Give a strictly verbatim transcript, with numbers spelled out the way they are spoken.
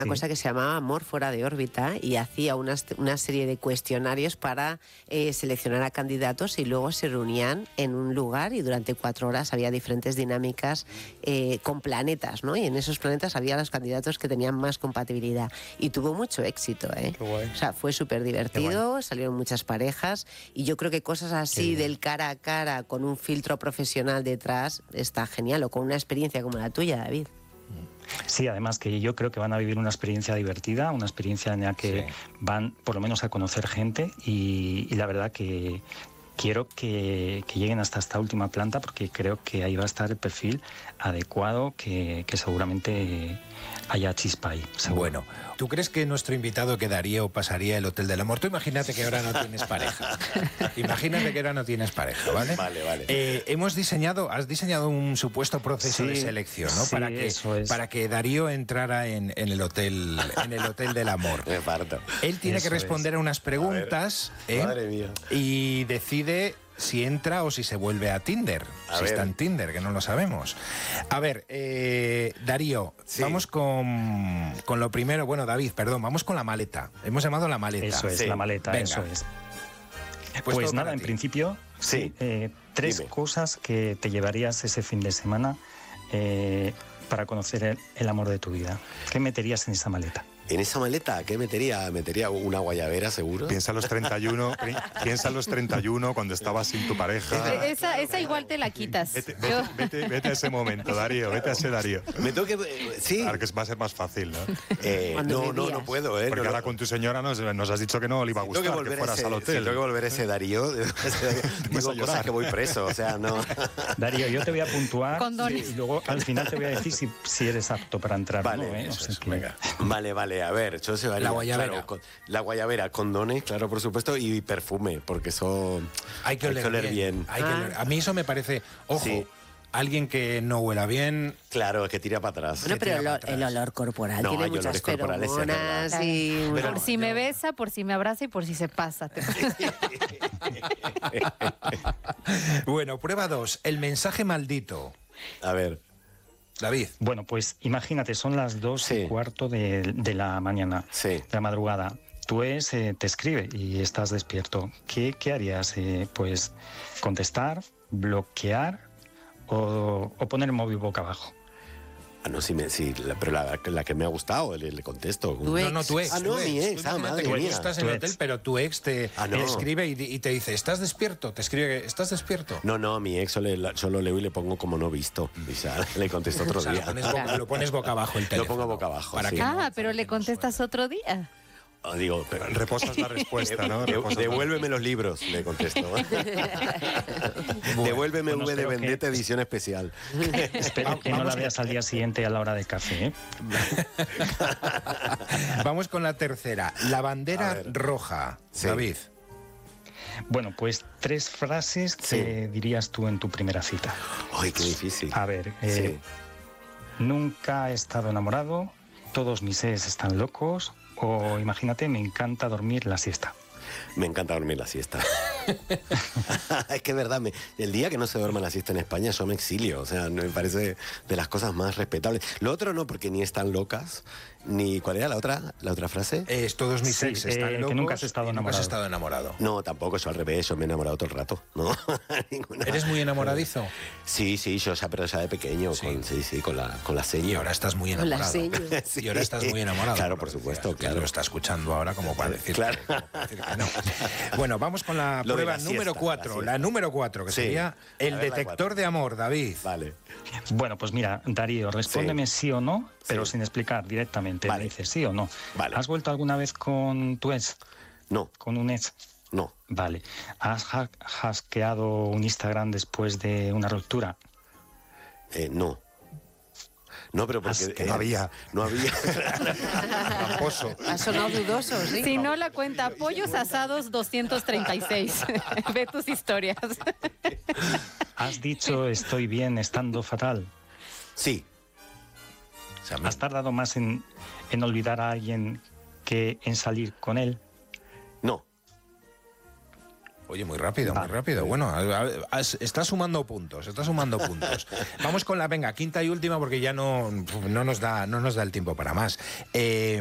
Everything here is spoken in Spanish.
una cosa que se llamaba Amor fuera de órbita y hacía una, una serie de cuestionarios para eh, seleccionar a candidatos y luego se reunían en un lugar y durante cuatro horas había diferentes dinámicas eh, con planetas, ¿no? Y en esos planetas había los candidatos que tenían más compatibilidad y tuvo mucho éxito, ¿eh? Qué guay. O sea, fue súper divertido, salieron muchas parejas y yo creo que cosas así del cara a cara con un filtro profesional detrás está genial, o con una experiencia como la tuya, David. Sí, además que yo creo que van a vivir una experiencia divertida, una experiencia en la que sí. van por lo menos a conocer gente y, y la verdad que quiero que, que lleguen hasta esta última planta porque creo que ahí va a estar el perfil adecuado, que, que seguramente haya chispa ahí. Seguro. Bueno, ¿tú crees que nuestro invitado quedaría o pasaría el Hotel del Amor? Tú imagínate que ahora no tienes pareja. Imagínate que ahora no tienes pareja, ¿vale? Vale, vale. Eh, hemos diseñado, has diseñado un supuesto proceso sí, de selección, ¿no? Sí, para que eso es. para que Darío entrara en, en el hotel en el Hotel del Amor. Me parto. Él tiene Eso que responder es. a unas preguntas, A ver, ¿eh? madre mía. Y decide si entra o si se vuelve a Tinder. A si ver. está en Tinder, que no lo sabemos. A ver, eh, Darío, Sí. vamos con, con lo primero. Bueno, David, perdón, vamos con la maleta. Hemos llamado la maleta. Eso es, Sí. la maleta, Venga. eso es. Pues Pues todo nada, para en ti. principio, Sí. eh, tres Dime. cosas que te llevarías ese fin de semana eh, para conocer el, el amor de tu vida. ¿Qué meterías en esa maleta? En esa maleta, ¿qué metería? ¿Metería una guayabera, seguro? Piensa en los treinta y uno, pi- piensa en los treinta y uno cuando estabas sin tu pareja. Esa, esa igual te la quitas. Vete, Yo- vete, vete, vete a ese momento, Darío, vete a ese Darío. Me tengo que... eh, sí. Claro que va a ser más fácil, ¿no? Eh, Cuando no, no, bebías. no puedo, ¿eh? Porque No, ahora no. con tu señora nos, nos has dicho que no le iba a Tengo que gustar que, volver fueras ese, al sí, hotel. tengo que volver ese Darío. Digo a llorar. cosas que voy preso, o sea, no... Darío, yo te voy a puntuar Condones. y luego al final te voy a decir si, si eres apto para entrar Vale, o no. ¿eh? O eso sea es, que- venga. Vale, vale, a ver, yo se varía, La guayabera. claro, con- la guayabera, condones, claro, por supuesto, y perfume, porque eso Hay que oler, bien. Hay que Ah. oler. A mí eso me parece, ojo, Sí. alguien que no huela bien. Claro, que tira para atrás. Bueno, pero tira el, para ol- atrás. el olor corporal No, tiene hay muchas olores corporales, sí, es feromonas verdad. y... Pero- por si me besa, por si me abraza y por si se pasa. Te- Bueno, prueba dos, el mensaje maldito. A ver, David. Bueno, pues imagínate, son las dos Sí. y cuarto de, de la mañana, sí. de la madrugada. Tu ex eh, te escribe y estás despierto. ¿Qué, qué harías? Eh, pues contestar, bloquear o, o poner el móvil boca abajo. Ah, no, sí, me, sí la- pero la, la que me ha gustado, le, le contesto. Tu No, ex. no, tu ex. Ah, no, tu mi ex, Tú ah, imagínate madre que tú mía. estás en Tu el ex. hotel, pero tu ex te, Ah, no. te escribe y, y te dice, ¿estás despierto? Te escribe, ¿estás despierto? No, no, a mi ex yo, le, la- yo lo leo y le pongo como no visto. Y ya, le contesto otro O sea, día. lo pones, boca, lo pones boca abajo el Lo teléfono. pongo boca abajo, Para sí. que no- Ah, pero le contestas otro día. Ah, digo, pero, Reposas la respuesta, ¿no? de- Reposas la- devuélveme los libros, le contesto. Devuélveme Bueno, V de espero que- Vendetta edición especial. Espero que no la veas al día siguiente a la hora de café. ¿eh? Vamos con la tercera, la A bandera ver. roja. Sí. David. Bueno, pues tres frases que dirías tú en tu primera cita. Ay, qué difícil. A ver, eh, Sí. nunca he estado enamorado, todos mis ex están locos, o imagínate, me encanta dormir la siesta. Me encanta dormir la siesta. Es que es verdad, me- el día que no se duerma la siesta en España yo me exilio, o sea, me parece de las cosas más respetables. Lo otro no, porque ni están locas, ni... ¿Cuál era la otra, la otra frase? Es todos mis Sí, ex eh, están que locos nunca has estado y nunca has enamorado. estado enamorado. No, tampoco, yo al revés, yo me he enamorado todo el rato, ¿no? Ninguna. ¿Eres muy enamoradizo? Sí, sí, yo ya, pero ya de pequeño, Sí. con, sí, sí, con la, con la seña. Y ahora estás muy Con las enamorado. señas. Sí. Y ahora estás muy enamorado. Claro, lo por decías, supuesto, que claro. Lo está escuchando ahora como para decir, Claro. que, como para decir que no. Bueno, vamos con la Lo de prueba la número siesta, cuatro. la La, siesta. número cuatro, que Sí. sería el A ver, la detector cuatro. de amor, David. Vale. Bueno, pues mira, Darío, respóndeme sí, o no, pero Sí. sin explicar directamente. Vale. Me dices sí o no. Vale. ¿Has vuelto alguna vez con tu ex? No, ¿Con un ex? no. Vale. ¿Has ha- hackeado un Instagram después de una ruptura? Eh, no. No, pero porque... As- que no había. No había. Tramposo. Ha sonado dudoso, ¿sí? Si no, la cuenta Pollos Asados doscientos treinta y seis. Ve tus historias. ¿Has dicho estoy bien estando fatal? Sí. O sea, me- ¿Has tardado más en, en olvidar a alguien que en salir con él? No. Oye, muy rápido, muy rápido. Bueno, a- a- está sumando puntos, está sumando puntos. Vamos con la, venga, quinta y última porque ya no, no, nos, da, no nos da el tiempo para más. Eh,